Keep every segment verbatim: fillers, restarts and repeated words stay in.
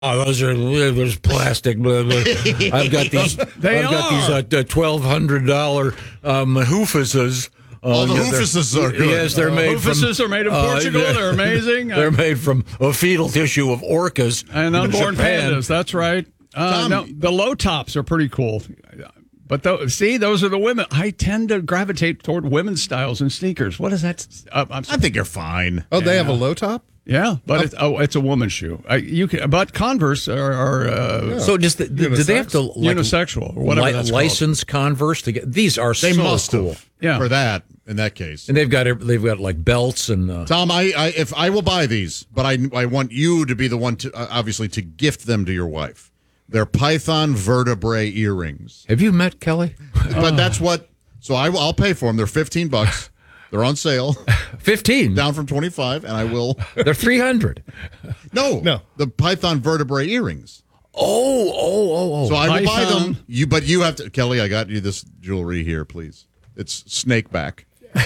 Oh, those are there's plastic. Blah, blah. I've got these. They I've got these uh, twelve hundred dollar um, hoofuses. Oh, the yeah, hoofuses are good. Yes, they're Uh, made hoofuses from. are made in Portugal. Uh, They're amazing. They're made from a fetal tissue of orcas and unborn Japan. pandas. That's right. Uh, no, the low tops are pretty cool. But th- see, those are the women. I tend to gravitate toward women's styles and sneakers. What is that? Uh, I'm I think you're fine. Oh, they have a low top? Yeah, but it's, oh, it's a woman's shoe. I, you can, but Converse are, are uh, So does the, do they have to like, unisexual or whatever li- that's called. license Converse to get these? Are They so must cool. have Yeah. for that in that case. And they've got ev- they've got like belts and uh, Tom, I, I if I will buy these, but I I want you to be the one to uh, obviously to gift them to your wife. They're Python vertebrae earrings. have you met Kelly? But that's what. So I will. I'll pay for them. They're fifteen bucks. They're on sale, Fifteen. down from twenty five, and I will. They're three hundred. No, No. the Python vertebrae earrings. Oh, oh, oh, oh. So I will buy Python. them. You, but you have to, Kelly. I got you this jewelry here, please. It's snakeback.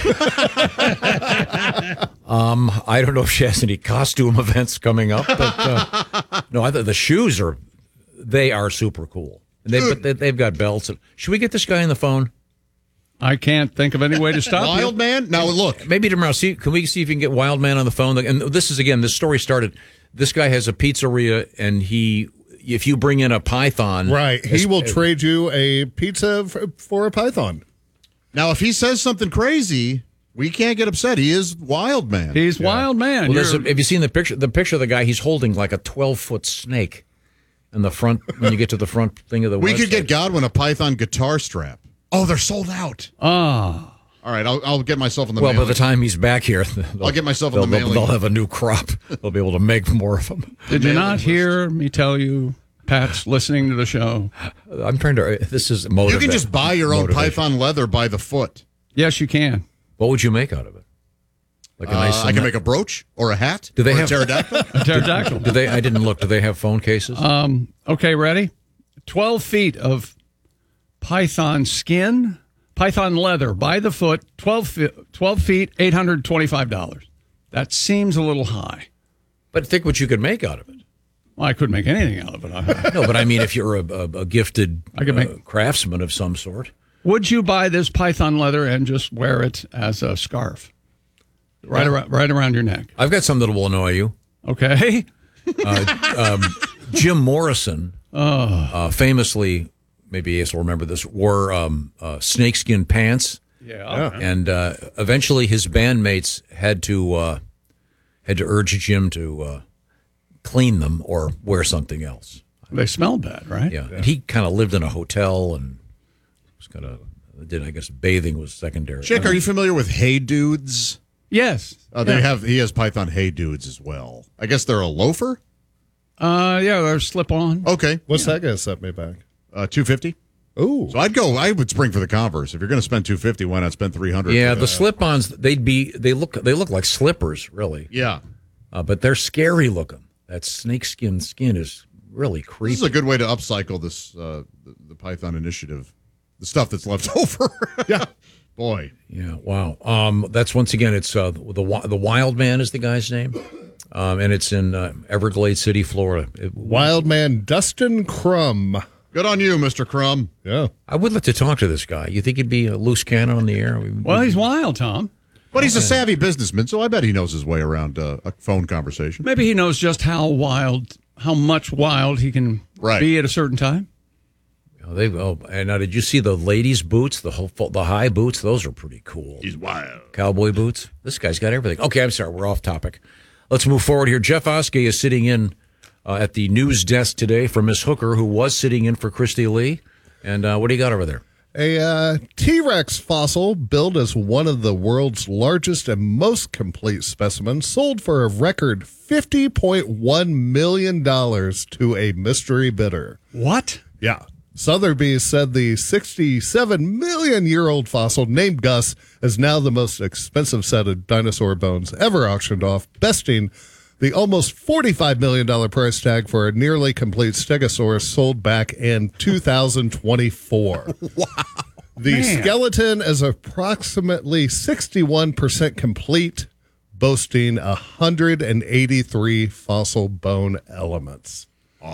um, I don't know if she has any costume events coming up, but uh, no, I thought the shoes are they are super cool. And they, but they, they've got belts. Should we get this guy on the phone? I can't think of any way to stop Wild you. man. Now look. Maybe tomorrow. See, can we see if we can get Wild Man on the phone? And this is again. This story started. This guy has a pizzeria, and he, if you bring in a python, Right. He it's- will trade you a pizza for, for a python. Now, if he says something crazy, we can't get upset. He is wild man. He's wild man. Well, You're- there's a- have you seen the picture? The picture of the guy. He's holding like a twelve foot snake in the front. When you get to the front thing of the, we website. could get Godwin a Python guitar strap. Oh, they're sold out. Ah. All right, I'll, I'll get myself in the Well, by mailing. the time he's back here, I'll get myself in they'll, the they'll, mailing. they'll have a new crop. They'll be able to make more of them. Did you mailing not list. hear me tell you, Pat's listening to the show? I'm trying to. This is motivation. You can just buy your own motivation. Python leather by the foot. Yes, you can. What would you make out of it? Like a Uh, nice. I can make a brooch or a hat. Do they or have- a pterodactyl? A pterodactyl. Do they? I didn't look. Do they have phone cases? Um, okay, ready? twelve feet of python skin, python leather by the foot, twelve, fi- twelve feet, eight hundred twenty-five dollars. That seems a little high. but think what you could make out of it. Well, I couldn't make anything out of it. I- No, but I mean, if you're a, a, a gifted I could make- uh, craftsman of some sort. Would you buy this python leather and just wear it as a scarf? Right around, right around your neck. I've got something that will annoy you. Okay. Jim Morrison, uh, famously, maybe Ace will remember this, wore um, uh, snakeskin pants. Yeah. And uh, eventually his bandmates had to uh, had to urge Jim to uh, clean them or wear something else. They smell bad, right? Yeah, and he kind of lived in a hotel and was kind of did I guess bathing was secondary. Chick, are you familiar with Hey Dudes? Yes. Uh, they yeah. have. He has Python Hey Dudes as well. I guess they're a loafer. Uh, yeah, they're slip on. Okay, What's that going to set me back? uh, two fifty. Ooh. So I'd go. I would spring for the Converse. If you're going to spend two fifty, why not spend three hundred? Yeah, the slip-ons they'd be they look they look like slippers really, Yeah, uh, but they're scary looking. That snakeskin skin is really this creepy. is a good way to upcycle this uh, the, the Python initiative. The stuff that's left over. Yeah, boy. Yeah, wow. Um, that's once again, it's uh, the Wi- the Wild Man is the guy's name, um, and it's in uh, Everglades City, Florida. It- Wild man Dustin Crum. Good on you, Mister Crumb. Yeah. I would like to talk to this guy. You think he'd be a loose cannon on the air? Well, he's wild, Tom. But he's a savvy businessman, so I bet he knows his way around uh, a phone conversation. Maybe he knows just how wild, how much wild he can Right. be at a certain time. Oh, they oh, and now did you see the ladies' boots? The whole the high boots. Those are pretty cool. He's wild. Cowboy boots. This guy's got everything. Okay, I'm sorry. We're off topic. Let's move forward here. Jeff Oskey is sitting in uh, at the news desk today for Miss Hooker, who was sitting in for Christy Lee. And uh, what do you got over there? A uh, T-Rex fossil billed as one of the world's largest and most complete specimens sold for a record fifty point one million dollars to a mystery bidder. What? Yeah. Sotheby's said the sixty-seven million year old fossil named Gus is now the most expensive set of dinosaur bones ever auctioned off, besting the almost forty-five million dollars price tag for a nearly complete stegosaurus sold back in two thousand twenty-four. Wow. The Man. skeleton is approximately sixty-one percent complete, boasting one hundred eighty-three fossil bone elements.